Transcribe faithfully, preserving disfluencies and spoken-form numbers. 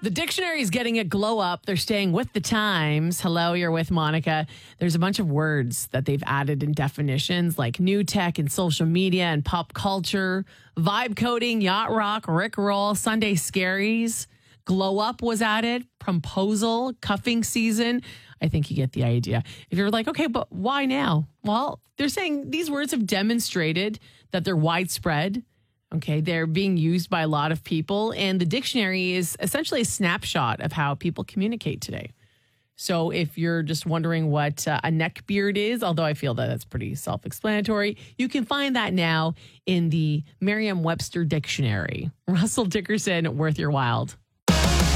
The dictionary is getting a glow up. They're staying with the times. Hello, you're with Monica. There's a bunch of words that they've added in definitions like new tech and social media and pop culture, vibe coding, yacht rock, Rickroll, Sunday scaries. Glow up was added, promposal, cuffing season. I think you get the idea. If you're like, okay, but why now? Well, they're saying these words have demonstrated that they're widespread. Okay, they're being used by a lot of people, and the dictionary is essentially a snapshot of how people communicate today. So if you're just wondering what uh, a neck beard is, although I feel that that's pretty self-explanatory, you can find that now in the Merriam-Webster dictionary. Russell Dickerson, worth your while.